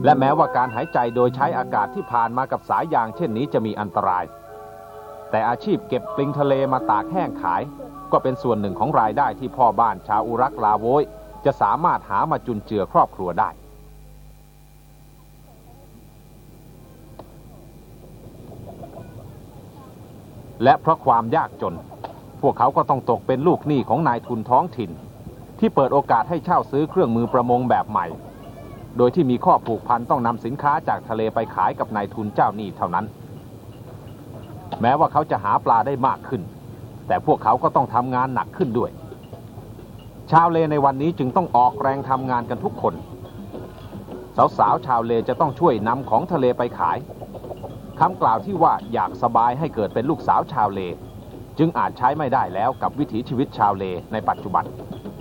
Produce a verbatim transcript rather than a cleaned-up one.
และแม้ว่าการหายใจโดยใช้อากาศที่ผ่านมากับสายยางเช่นนี้จะมีอันตรายแต่อาชีพเก็บปลิงทะเลมาตากแห้งขายก็เป็นส่วนหนึ่งของรายได้ที่พ่อบ้านชาวอุรักลาโวยจะสามารถหามาจุนเจือครอบครัวได้และเพราะความยากจนพวกเขาก็ต้องตกเป็นลูกหนี้ของนายทุนท้องถิ่นที่เปิดโอกาสให้เช่าซื้อเครื่องมือประมงแบบใหม่โดยที่มีข้อผูกพันต้องนำสินค้าจากทะเลไปขายกับนายทุนเจ้าหนี้เท่านั้นแม้ว่าเขาจะหาปลาได้มากขึ้นแต่พวกเขาก็ต้องทำงานหนักขึ้นด้วยชาวเลในวันนี้จึงต้องออกแรงทำงานกันทุกคนสาวๆชาวเลจะต้องช่วยนำของทะเลไปขายคำกล่าวที่ว่าอยากสบายให้เกิดเป็นลูกสาวชาวเลจึงอาจใช้ไม่ได้แล้วกับวิถีชีวิตชาวเลในปัจจุบัน